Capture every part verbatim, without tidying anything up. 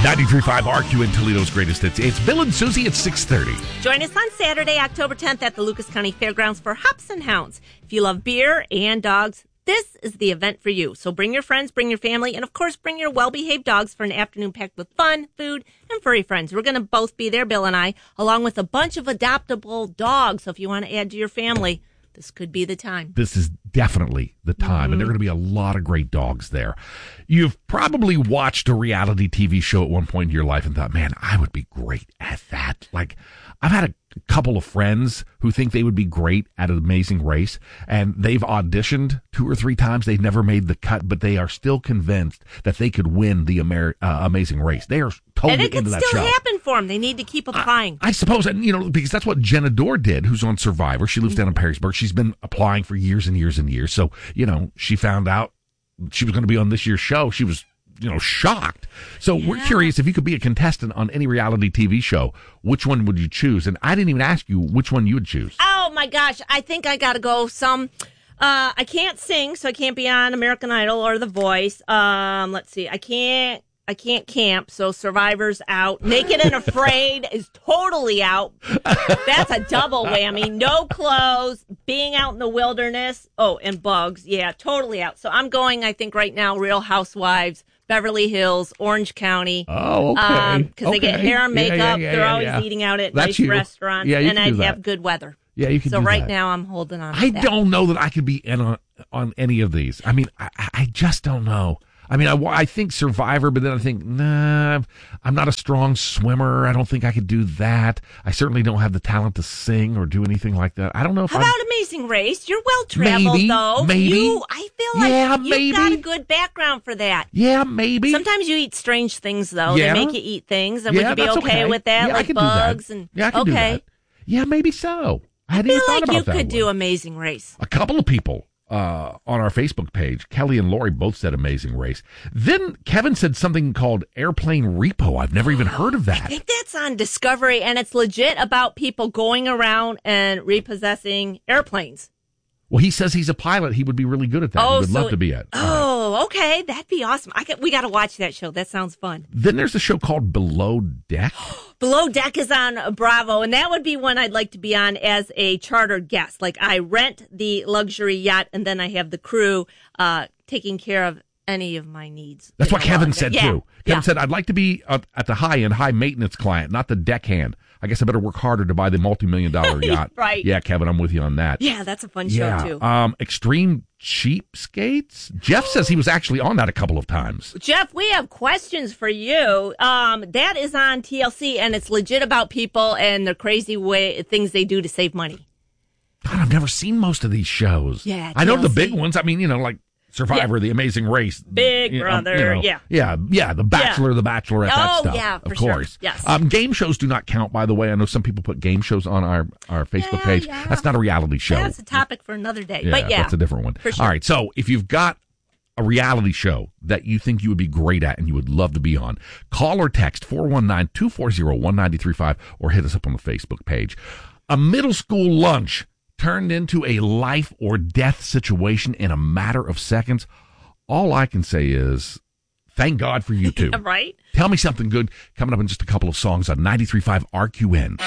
ninety-three point five R Q in Toledo's greatest hits. It's Bill and Susie at six thirty. Join us on Saturday, October tenth at the Lucas County Fairgrounds for Hops and Hounds. If you love beer and dogs, this is the event for you. So bring your friends, bring your family, and of course bring your well-behaved dogs for an afternoon packed with fun, food, and furry friends. We're going to both be there, Bill and I, along with a bunch of adoptable dogs. So if you want to add to your family, this could be the time. This is definitely the time, mm-hmm. and there are going to be a lot of great dogs there. You've probably watched a reality T V show at one point in your life and thought, man, I would be great at that. Like, I've had a couple of friends who think they would be great at an Amazing Race, and they've auditioned two or three times. They've never made the cut, but they are still convinced that they could win the Amer- uh, Amazing Race. They are totally into that show. And it could still happen for them. They need to keep applying. I, I suppose, and you know, because that's what Jenna Dore did, who's on Survivor. She lives down in Perrysburg. She's been applying for years and years and years. So, you know, she found out she was going to be on this year's show. She was, you know, shocked. So yeah. We're curious, if you could be a contestant on any reality T V show, which one would you choose? And I didn't even ask you which one you would choose. Oh, my gosh. I think I got to go some... Uh, I can't sing, so I can't be on American Idol or The Voice. Um, let's see. I can't... I can't camp, so Survivor's out. Naked and Afraid is totally out. That's a double whammy. No clothes, being out in the wilderness. Oh, and bugs. Yeah, totally out. So I'm going, I think, right now, Real Housewives, Beverly Hills, Orange County. Oh, okay. Because okay. they get hair and makeup. Yeah, yeah, yeah, They're yeah, always yeah. eating out at That's nice you. restaurants. Yeah, you and can do I'd that. have good weather. Yeah, you can so do right that. now I'm holding on to I that. don't know that I could be in on, on any of these. I mean, I, I just don't know. I mean, I, I think Survivor, but then I think, nah, I'm not a strong swimmer. I don't think I could do that. I certainly don't have the talent to sing or do anything like that. I don't know if How I'm... about Amazing Race? You're well-traveled, maybe, though. Maybe. You, I feel like yeah, you've maybe. got a good background for that. Yeah, maybe. Sometimes you eat strange things, though. Yeah. They make you eat things. And yeah, would you be that's okay, okay with that? Yeah, like I can bugs? do that. And, yeah, I can okay. do that. Yeah, maybe so. I, I hadn't feel even thought like about you that could one. do Amazing Race. A couple of people uh, on our Facebook page, Kelly and Lori, both said Amazing Race. Then Kevin said something called Airplane Repo. I've never even heard of that. I think that's on Discovery, and it's legit about people going around and repossessing airplanes. Well, he says he's a pilot. He would be really good at that. Oh, he would so love to be at. Oh, okay. That'd be awesome. I could, we got to watch that show. That sounds fun. Then there's a show called Below Deck. Below Deck is on Bravo, and that would be one I'd like to be on as a chartered guest. Like, I rent the luxury yacht, and then I have the crew uh, taking care of any of my needs. That's what Kevin said, yeah. too. Kevin yeah. said, I'd like to be uh, at the high-end, high-maintenance client, not the deckhand. I guess I better work harder to buy the multi-million dollar yacht. Right. Yeah, Kevin, I'm with you on that. Yeah, that's a fun yeah. show, too. Um, Extreme Cheapskates? Jeff says he was actually on that a couple of times. Jeff, we have questions for you. Um, that is on T L C, and it's legit about people and the crazy way things they do to save money. God, I've never seen most of these shows. Yeah, I know T L C. the big ones. I mean, you know, like Survivor, yeah. The Amazing Race, Big you know, Brother, you know, yeah, yeah, yeah, The Bachelor, yeah. The Bachelorette, that oh, stuff. yeah, for of course. Sure. Yes. Um, game shows do not count, by the way. I know some people put game shows on our, our Facebook yeah, page. Yeah. That's not a reality show. That's a topic for another day. Yeah, but yeah, that's a different one. For sure. All right, so if you've got a reality show that you think you would be great at and you would love to be on, call or text four one nine, two four zero, one nine three five or hit us up on the Facebook page. A middle school lunch turned into a life or death situation in a matter of seconds. All I can say is, thank God for you two. Right? Tell me something good coming up in just a couple of songs on ninety-three point five R Q N.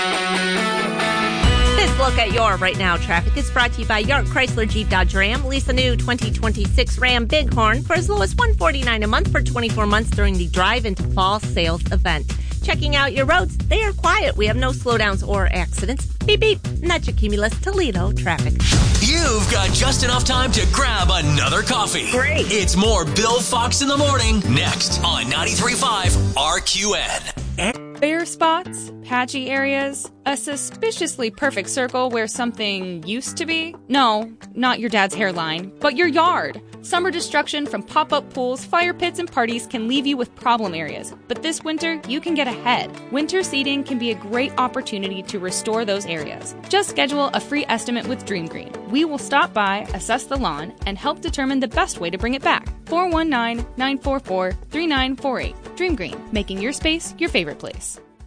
This look at your right now traffic is brought to you by York Chrysler Jeep Dodge Ram. Lease a new twenty twenty-six Ram Bighorn for as low as one hundred forty-nine dollars a month for twenty-four months during the Drive into Fall sales event. Checking out your roads, they are quiet. We have no slowdowns or accidents. Beep, beep. And that's your Cumulus Toledo traffic. You've got just enough time to grab another coffee. Great. It's more Bill Fox in the morning next on ninety-three point five R Q N. Bare spots, patchy areas, a suspiciously perfect circle where something used to be. No, not your dad's hairline, but your yard. Summer destruction from pop-up pools, fire pits, and parties can leave you with problem areas. But this winter, you can get ahead. Winter seeding can be a great opportunity to restore those areas. Just schedule a free estimate with Dream Green. We will stop by, assess the lawn, and help determine the best way to bring it back. four one nine, nine four four, three nine four eight. Dream Green, making your space your favorite place.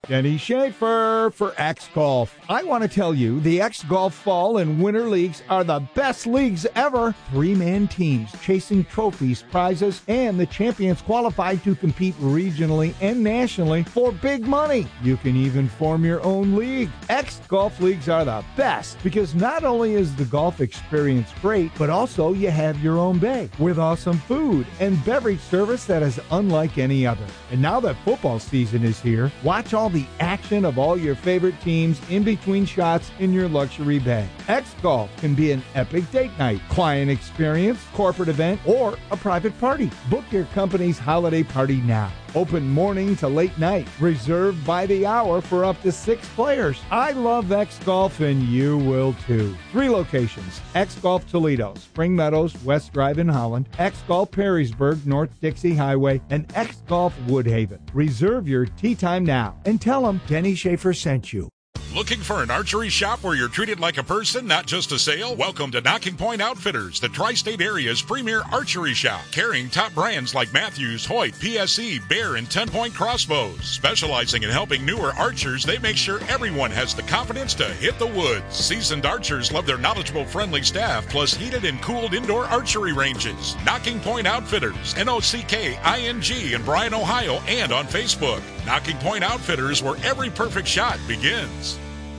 Denny Schaefer for X Golf. I want to tell you, the X Golf Fall and Winter Leagues are the best leagues ever. Three-man teams chasing trophies, prizes, and the champions qualified to compete regionally and nationally for big money. You can even form your own league. X Golf Leagues are the best because not only is the golf experience great, but also you have your own bay with awesome food and beverage service that is unlike any other. And now that football season is here, watch all the action of all your favorite teams in between shots in your luxury bay. X Golf can be an epic date night, client experience, corporate event, or a private party. Book your company's holiday party now. Open morning to late night. Reserved by the hour for up to six players. I love X Golf and you will too. Three locations. X Golf Toledo, Spring Meadows, West Drive in Holland, X Golf Perrysburg, North Dixie Highway, and X Golf Woodhaven. Reserve your tee time now and tell them Denny Schaefer sent you. Looking for an archery shop where you're treated like a person, not just a sale? Welcome to Knocking Point Outfitters, the tri-state area's premier archery shop, carrying top brands like Matthews, Hoyt, P S E, Bear, and ten point Crossbows. Specializing in helping newer archers, they make sure everyone has the confidence to hit the woods. Seasoned archers love their knowledgeable, friendly staff, plus heated and cooled indoor archery ranges. Knocking Point Outfitters, N O C K I N G in Bryan, Ohio, and on Facebook. Knocking Point Outfitters, where every perfect shot begins.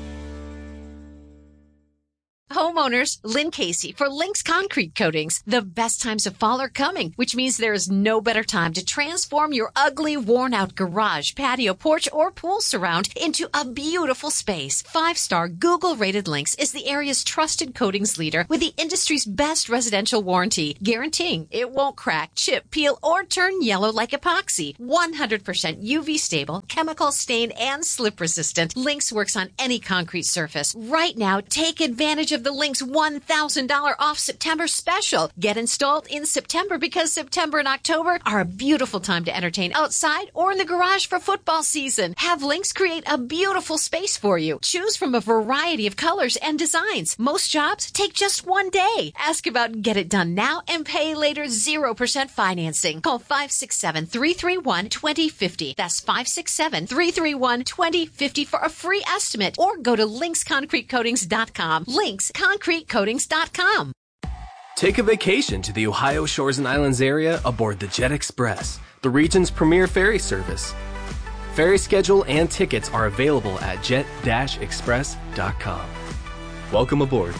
Homeowners, Lynn Casey for Lynx Concrete Coatings. The best times of fall are coming, which means there is no better time to transform your ugly, worn-out garage, patio, porch, or pool surround into a beautiful space. Five-star Google-rated Lynx is the area's trusted coatings leader with the industry's best residential warranty, guaranteeing it won't crack, chip, peel, or turn yellow like epoxy. one hundred percent U V stable, chemical stain, and slip resistant. Lynx works on any concrete surface. Right now, take advantage of the Lynx one thousand dollars off September special. Get installed in September because September and October are a beautiful time to entertain outside or in the garage for football season. Have Lynx create a beautiful space for you. Choose from a variety of colors and designs. Most jobs take just one day. Ask about Get It Done Now and Pay Later zero percent financing. Call five six seven, three three one, two zero five zero. That's five six seven, three three one, two zero five zero for a free estimate or go to lynx concrete coatings dot com. Lynx concrete coatings dot com. Take a vacation to the Ohio Shores and Islands area aboard the Jet Express, the region's premier ferry service. Ferry schedule and tickets are available at jet dash express dot com. Welcome aboard.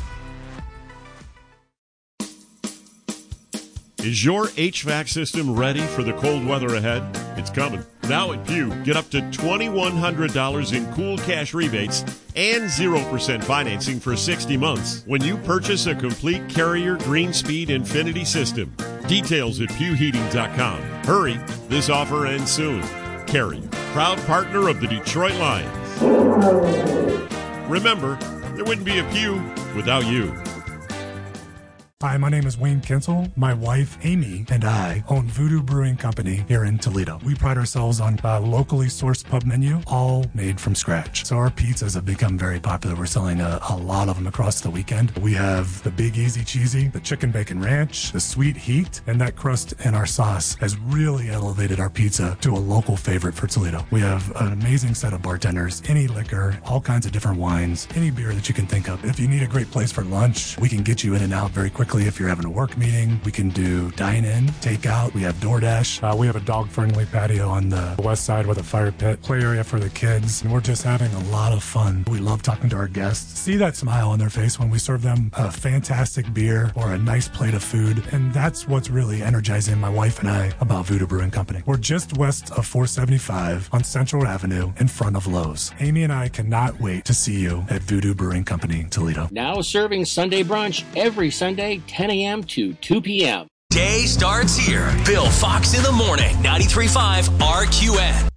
Is your H V A C system ready for the cold weather ahead? It's coming. Now at Pew, get up to two thousand one hundred dollars in cool cash rebates and zero percent financing for sixty months when you purchase a complete Carrier Green Speed Infinity system. Details at pew heating dot com. Hurry, this offer ends soon. Carrier, proud partner of the Detroit Lions. Remember, there wouldn't be a Pew without you. Hi, my name is Wayne Kinsel. My wife, Amy, and I own Voodoo Brewing Company here in Toledo. We pride ourselves on a locally sourced pub menu, all made from scratch. So our pizzas have become very popular. We're selling a, a lot of them across the weekend. We have the Big Easy Cheesy, the Chicken Bacon Ranch, the Sweet Heat, and that crust and our sauce has really elevated our pizza to a local favorite for Toledo. We have an amazing set of bartenders, any liquor, all kinds of different wines, any beer that you can think of. If you need a great place for lunch, we can get you in and out very quickly. If you're having a work meeting, we can do dine-in, takeout. We have DoorDash. Uh, we have a dog-friendly patio on the west side with a fire pit, play area for the kids. And we're just having a lot of fun. We love talking to our guests. See that smile on their face when we serve them a fantastic beer or a nice plate of food. And that's what's really energizing my wife and I about Voodoo Brewing Company. We're just west of four seventy-five on Central Avenue in front of Lowe's. Amy and I cannot wait to see you at Voodoo Brewing Company, Toledo. Now serving Sunday brunch every Sunday, ten a.m. to two p.m. Day starts here. Bill Fox in the morning, ninety-three point five R Q N.